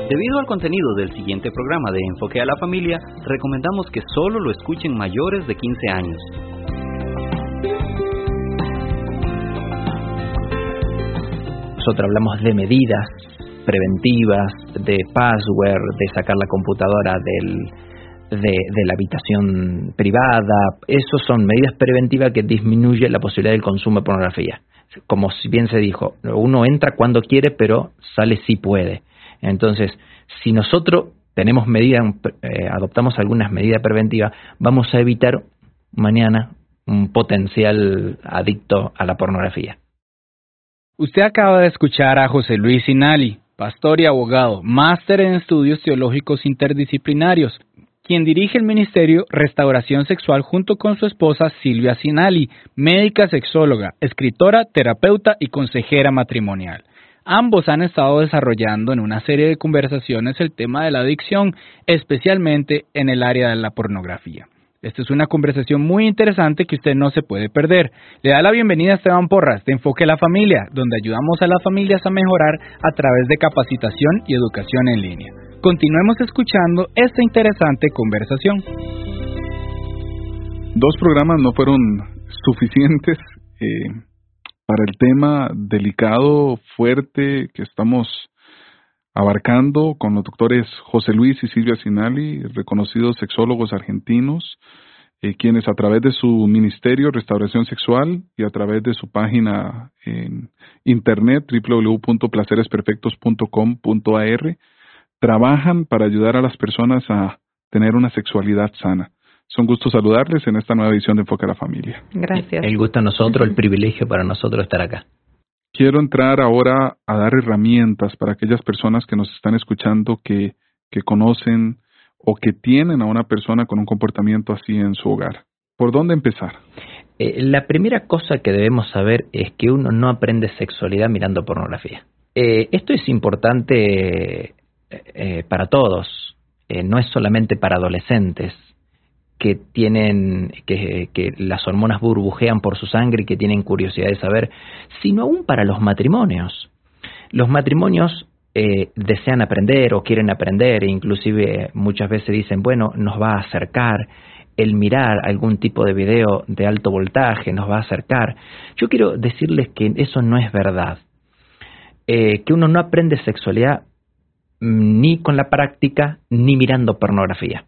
Debido al contenido del siguiente programa de Enfoque a la Familia, recomendamos que solo lo escuchen mayores de 15 años. Nosotros hablamos de medidas preventivas, de password, de sacar la computadora de la habitación privada. Esos son medidas preventivas que disminuyen la posibilidad del consumo de pornografía. Como bien se dijo, uno entra cuando quiere, pero sale si puede. Entonces, si nosotros tenemos medidas, adoptamos algunas medidas preventivas, vamos a evitar mañana un potencial adicto a la pornografía. Usted acaba de escuchar a José Luis Sinali, pastor y abogado, máster en estudios teológicos interdisciplinarios, quien dirige el ministerio Restauración Sexual junto con su esposa Silvia Sinali, médica sexóloga, escritora, terapeuta y consejera matrimonial. Ambos han estado desarrollando en una serie de conversaciones el tema de la adicción, especialmente en el área de la pornografía. Esta es una conversación muy interesante que usted no se puede perder. Le da la bienvenida a Esteban Porras, de Enfoque a la Familia, donde ayudamos a las familias a mejorar a través de capacitación y educación en línea. Continuemos escuchando esta interesante conversación. 2 programas no fueron suficientes para el tema delicado, fuerte que estamos abarcando con los doctores José Luis y Silvia Sinali, reconocidos sexólogos argentinos, quienes a través de su ministerio Restauración Sexual y a través de su página en internet www.placeresperfectos.com.ar trabajan para ayudar a las personas a tener una sexualidad sana. Es un gusto saludarles en esta nueva edición de Enfoque a la Familia. Gracias. El gusto a nosotros, el privilegio para nosotros estar acá. Quiero entrar ahora a dar herramientas para aquellas personas que nos están escuchando que conocen o que tienen a una persona con un comportamiento así en su hogar. ¿Por dónde empezar? La primera cosa que debemos saber es que uno no aprende sexualidad mirando pornografía. Esto es importante para todos, no es solamente para adolescentes que tienen que las hormonas burbujean por su sangre y que tienen curiosidad de saber, sino aún para los matrimonios. Los matrimonios desean aprender o quieren aprender e inclusive muchas veces dicen, bueno, nos va a acercar el mirar algún tipo de video de alto voltaje, nos va a acercar. Yo quiero decirles que eso no es verdad, que uno no aprende sexualidad ni con la práctica ni mirando pornografía.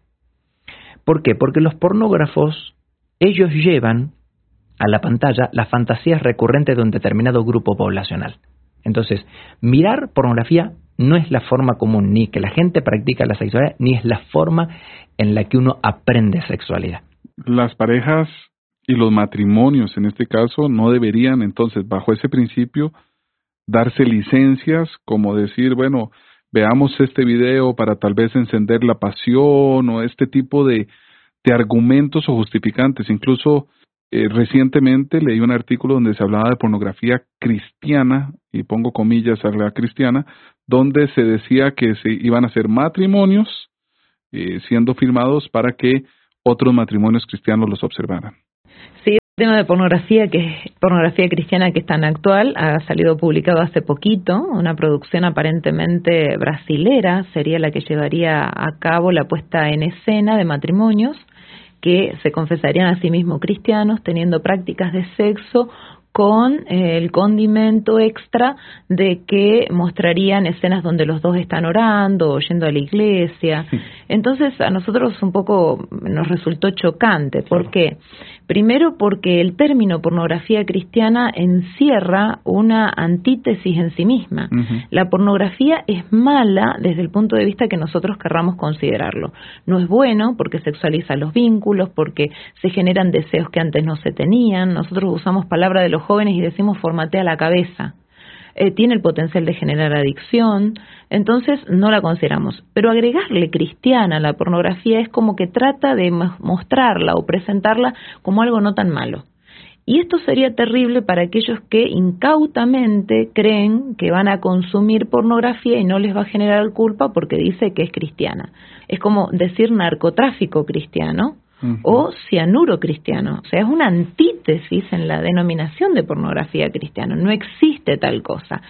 ¿Por qué? Porque los pornógrafos, ellos llevan a la pantalla las fantasías recurrentes de un determinado grupo poblacional. Entonces, mirar pornografía no es la forma común, ni que la gente practica la sexualidad, ni es la forma en la que uno aprende sexualidad. Las parejas y los matrimonios, en este caso, no deberían, entonces, bajo ese principio, darse licencias, como decir, bueno, veamos este video para tal vez encender la pasión o este tipo de argumentos o justificantes. Incluso recientemente leí un artículo donde se hablaba de pornografía cristiana, y pongo comillas a la cristiana, donde se decía que se iban a hacer matrimonios siendo firmados para que otros matrimonios cristianos los observaran. Sí, el tema de pornografía, que es pornografía cristiana, que es tan actual, ha salido publicado hace poquito, una producción aparentemente brasilera, sería la que llevaría a cabo la puesta en escena de matrimonios que se confesarían a sí mismos cristianos, teniendo prácticas de sexo con el condimento extra de que mostrarían escenas donde los dos están orando o yendo a la iglesia. Entonces a nosotros un poco nos resultó chocante. ¿Por qué? Primero porque el término pornografía cristiana encierra una antítesis en sí misma. La pornografía es mala desde el punto de vista que nosotros querramos considerarlo. No es bueno porque sexualiza los vínculos, porque se generan deseos que antes no se tenían. Nosotros usamos palabra de los jóvenes y decimos formatea la cabeza. Tiene el potencial de generar adicción, entonces no la consideramos. Pero agregarle cristiana a la pornografía es como que trata de mostrarla o presentarla como algo no tan malo. Y esto sería terrible para aquellos que incautamente creen que van a consumir pornografía y no les va a generar culpa porque dice que es cristiana. Es como decir narcotráfico cristiano. O cianuro cristiano. O sea, es una antítesis en la denominación de pornografía cristiana. No existe tal cosa.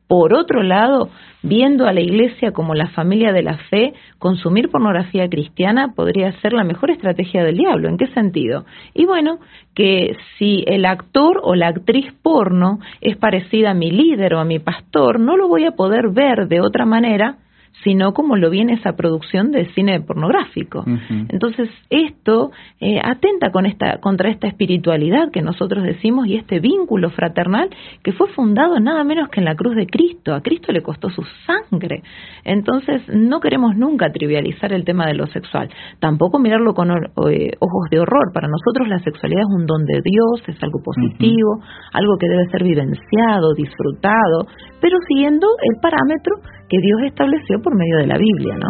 Por otro lado, viendo a la Iglesia como la familia de la fe, consumir pornografía cristiana podría ser la mejor estrategia del diablo. ¿En qué sentido? Y bueno, que si el actor o la actriz porno es parecida a mi líder o a mi pastor, no lo voy a poder ver de otra manera sino como lo viene esa producción de cine pornográfico. Uh-huh. Entonces, esto atenta contra esta espiritualidad que nosotros decimos y este vínculo fraternal que fue fundado nada menos que en la cruz de Cristo. A Cristo le costó su sangre. Entonces, no queremos nunca trivializar el tema de lo sexual. Tampoco mirarlo con ojos de horror. Para nosotros la sexualidad es un don de Dios, es algo positivo, algo que debe ser vivenciado, disfrutado, pero siguiendo el parámetro que Dios estableció por medio de la Biblia, ¿no?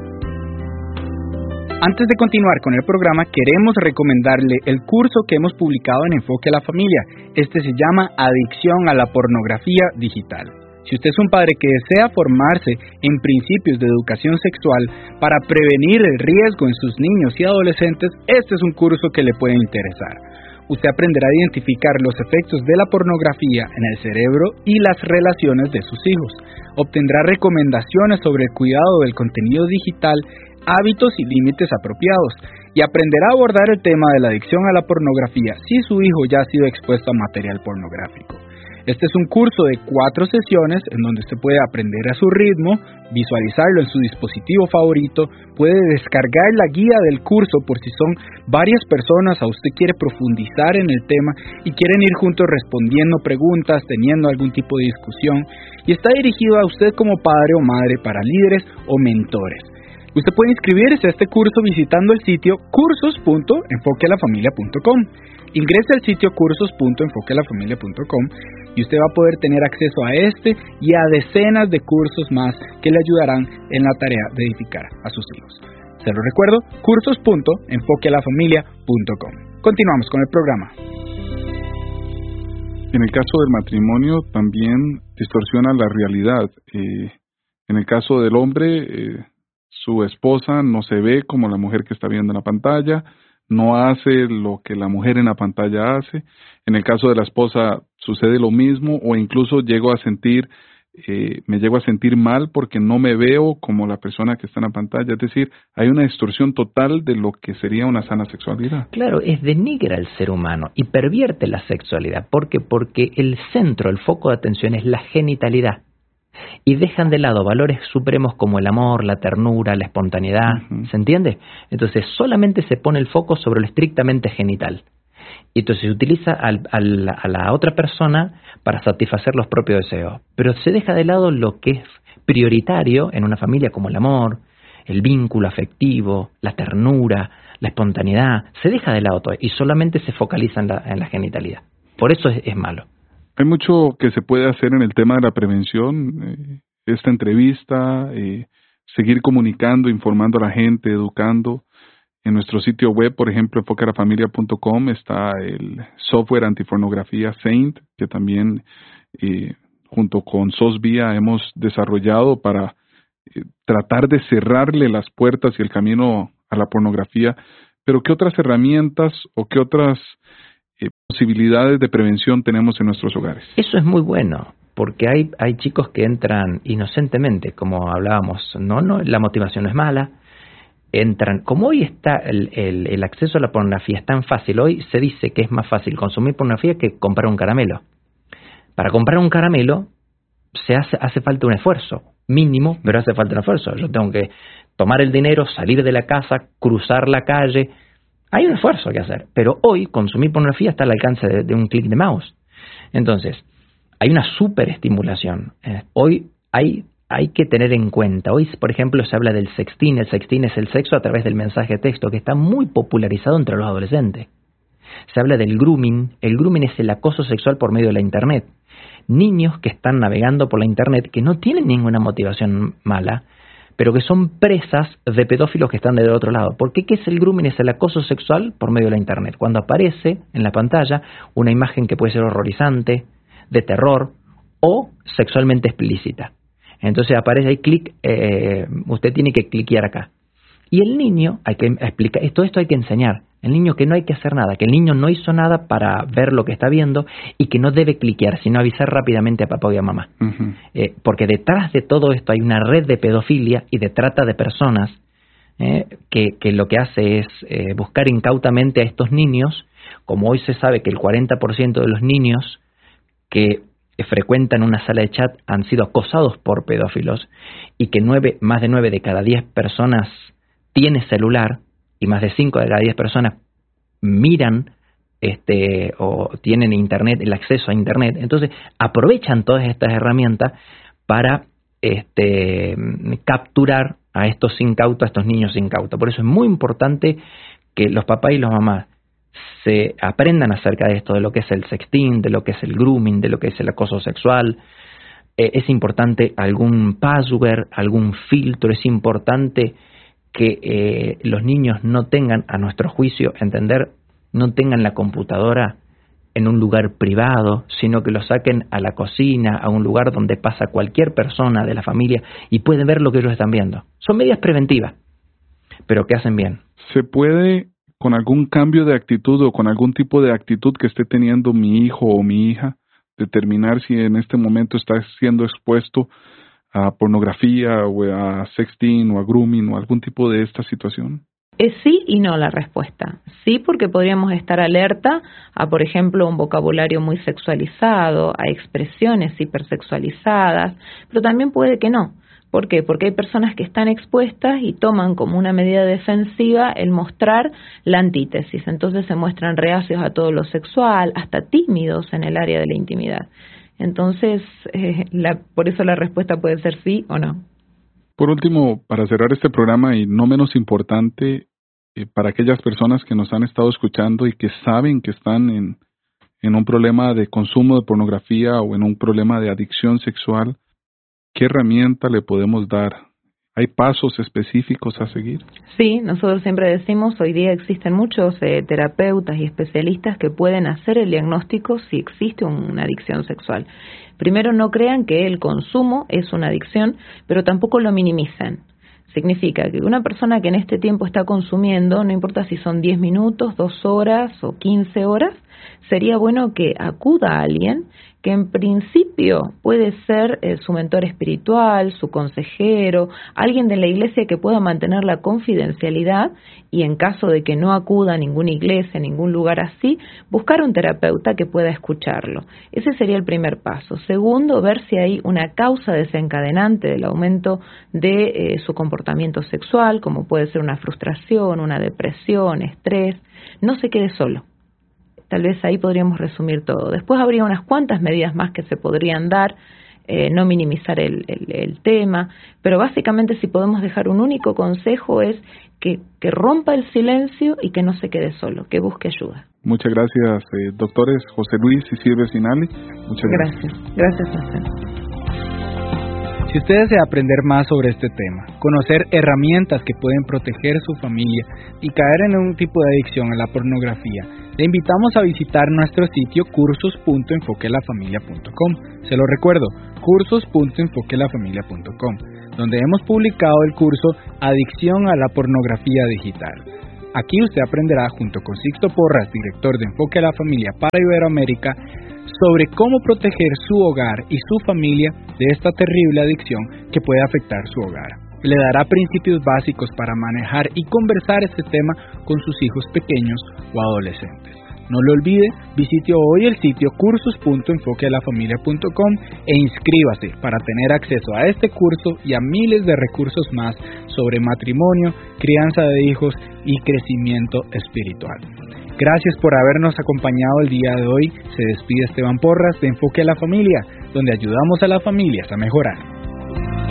Antes de continuar con el programa, queremos recomendarle el curso que hemos publicado en Enfoque a la Familia. Este se llama Adicción a la Pornografía Digital. Si usted es un padre que desea formarse en principios de educación sexual para prevenir el riesgo en sus niños y adolescentes, este es un curso que le puede interesar. Usted aprenderá a identificar los efectos de la pornografía en el cerebro y las relaciones de sus hijos. Obtendrá recomendaciones sobre el cuidado del contenido digital, hábitos y límites apropiados, y aprenderá a abordar el tema de la adicción a la pornografía si su hijo ya ha sido expuesto a material pornográfico. Este es un curso de 4 sesiones en donde usted puede aprender a su ritmo, visualizarlo en su dispositivo favorito, puede descargar la guía del curso por si son varias personas o usted quiere profundizar en el tema y quieren ir juntos respondiendo preguntas, teniendo algún tipo de discusión, y está dirigido a usted como padre o madre para líderes o mentores. Usted puede inscribirse a este curso visitando el sitio cursos.enfoquealafamilia.com. Ingrese al sitio cursos.enfoquealafamilia.com y usted va a poder tener acceso a este y a decenas de cursos más que le ayudarán en la tarea de edificar a sus hijos. Se lo recuerdo, cursos.enfoquealafamilia.com. Continuamos con el programa. En el caso del matrimonio también distorsiona la realidad. En el caso del hombre, su esposa no se ve como la mujer que está viendo en la pantalla, no hace lo que la mujer en la pantalla hace. En el caso de la esposa sucede lo mismo, o incluso me llego a sentir mal porque no me veo como la persona que está en la pantalla. Es decir, hay una distorsión total de lo que sería una sana sexualidad. Claro, denigra al ser humano y pervierte la sexualidad. ¿Por qué? Porque el centro, el foco de atención es la genitalidad. Y dejan de lado valores supremos como el amor, la ternura, la espontaneidad, uh-huh. ¿Se entiende? Entonces solamente se pone el foco sobre lo estrictamente genital. Y entonces se utiliza a la otra persona para satisfacer los propios deseos. Pero se deja de lado lo que es prioritario en una familia como el amor, el vínculo afectivo, la ternura, la espontaneidad. Se deja de lado todo y solamente se focaliza en la genitalidad. Por eso es malo. Hay mucho que se puede hacer en el tema de la prevención, esta entrevista, seguir comunicando, informando a la gente, educando. En nuestro sitio web, por ejemplo, enfoquealafamilia.com, está el software antipornografía Saint, que también junto con SOSVIA hemos desarrollado para tratar de cerrarle las puertas y el camino a la pornografía. Pero ¿qué otras herramientas o qué otras posibilidades de prevención tenemos en nuestros hogares? Eso es muy bueno, porque hay chicos que entran inocentemente, como hablábamos, no la motivación no es mala, entran, como hoy está el acceso a la pornografía es tan fácil, hoy se dice que es más fácil consumir pornografía que comprar un caramelo. Para comprar un caramelo hace falta un esfuerzo, mínimo, pero hace falta un esfuerzo. Yo tengo que tomar el dinero, salir de la casa, cruzar la calle. Hay un esfuerzo que hacer, pero hoy consumir pornografía está al alcance de un clic de mouse. Entonces, hay una superestimulación. Hoy hay que tener en cuenta, hoy por ejemplo se habla del sexting. El sexting es el sexo a través del mensaje de texto, que está muy popularizado entre los adolescentes. Se habla del grooming. El grooming es el acoso sexual por medio de la internet. Niños que están navegando por la internet, que no tienen ninguna motivación mala, pero que son presas de pedófilos que están del otro lado. Porque ¿qué es el grooming? Es el acoso sexual por medio de la internet. Cuando aparece en la pantalla una imagen que puede ser horrorizante, de terror o sexualmente explícita. Entonces aparece ahí clic, usted tiene que cliquear acá. Y el niño, hay que explicar, todo esto hay que enseñar. El niño que no hay que hacer nada, que el niño no hizo nada para ver lo que está viendo y que no debe cliquear, sino avisar rápidamente a papá y a mamá. Uh-huh. Porque detrás de todo esto hay una red de pedofilia y de trata de personas que lo que hace es buscar incautamente a estos niños. Como hoy se sabe que el 40% de los niños que frecuentan una sala de chat han sido acosados por pedófilos y que más de 9 de cada 10 personas tiene celular y más de 5 de cada 10 personas miran o tienen internet, el acceso a internet. Entonces aprovechan todas estas herramientas para capturar a estos incautos, a estos niños incautos. Por eso es muy importante que los papás y las mamás se aprendan acerca de esto, de lo que es el sexting, de lo que es el grooming, de lo que es el acoso sexual. Es importante algún password, algún filtro. Es importante que los niños no tengan, a nuestro juicio, no tengan la computadora en un lugar privado, sino que lo saquen a la cocina, a un lugar donde pasa cualquier persona de la familia y pueden ver lo que ellos están viendo. Son medidas preventivas, pero que hacen bien. ¿Se puede, con algún cambio de actitud o con algún tipo de actitud que esté teniendo mi hijo o mi hija, determinar si en este momento está siendo expuesto a pornografía o a sexting o a grooming o algún tipo de esta situación? Es sí y no la respuesta. Sí, porque podríamos estar alerta a, por ejemplo, un vocabulario muy sexualizado, a expresiones hipersexualizadas, pero también puede que no. ¿Por qué? Porque hay personas que están expuestas y toman como una medida defensiva el mostrar la antítesis. Entonces se muestran reacios a todo lo sexual, hasta tímidos en el área de la intimidad. Entonces, por eso la respuesta puede ser sí o no. Por último, para cerrar este programa y no menos importante, para aquellas personas que nos han estado escuchando y que saben que están en un problema de consumo de pornografía o en un problema de adicción sexual, ¿qué herramienta le podemos dar? ¿Hay pasos específicos a seguir? Sí, nosotros siempre decimos, hoy día existen muchos terapeutas y especialistas que pueden hacer el diagnóstico si existe una adicción sexual. Primero, no crean que el consumo es una adicción, pero tampoco lo minimicen. Significa que una persona que en este tiempo está consumiendo, no importa si son 10 minutos, 2 horas o 15 horas, sería bueno que acuda a alguien que en principio puede ser su mentor espiritual, su consejero, alguien de la iglesia que pueda mantener la confidencialidad y en caso de que no acuda a ninguna iglesia, a ningún lugar así, buscar un terapeuta que pueda escucharlo. Ese sería el primer paso. Segundo, ver si hay una causa desencadenante del aumento de su comportamiento sexual, como puede ser una frustración, una depresión, estrés. No se quede solo. Tal vez ahí podríamos resumir todo. Después habría unas cuantas medidas más que se podrían dar, no minimizar el tema, pero básicamente si podemos dejar un único consejo es que rompa el silencio y que no se quede solo, que busque ayuda. Muchas gracias, doctores José Luis y Silvia Sinali. Muchas gracias. Gracias a usted. Si usted desea aprender más sobre este tema, conocer herramientas que pueden proteger su familia y caer en un tipo de adicción a la pornografía, le invitamos a visitar nuestro sitio cursos.enfoquelafamilia.com. Se lo recuerdo, cursos.enfoquelafamilia.com, donde hemos publicado el curso Adicción a la pornografía digital. Aquí usted aprenderá junto con Sixto Porras, director de Enfoque a la Familia para Iberoamérica, sobre cómo proteger su hogar y su familia de esta terrible adicción que puede afectar su hogar. Le dará principios básicos para manejar y conversar este tema con sus hijos pequeños o adolescentes. No lo olvide, visite hoy el sitio cursos.enfoquealafamilia.com e inscríbase para tener acceso a este curso y a miles de recursos más sobre matrimonio, crianza de hijos y crecimiento espiritual. Gracias por habernos acompañado el día de hoy. Se despide Esteban Porras de Enfoque a la Familia, donde ayudamos a las familias a mejorar.